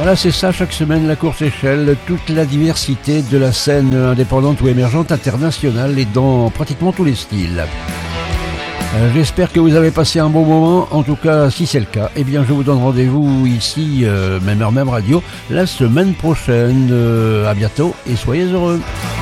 Voilà, c'est ça, chaque semaine, la course échelle, toute la diversité de la scène indépendante ou émergente internationale et dans pratiquement tous les styles. J'espère que vous avez passé un bon moment. En tout cas, si c'est le cas, eh bien, je vous donne rendez-vous ici, même heure, même radio, la semaine prochaine. À bientôt et soyez heureux.